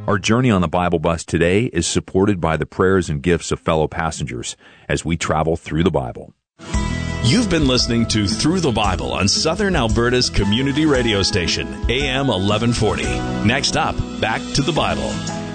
Our journey on the Bible Bus today is supported by the prayers and gifts of fellow passengers as we travel through the Bible. You've been listening to Through the Bible on Southern Alberta's community radio station, AM 1140. Next up, back to the Bible.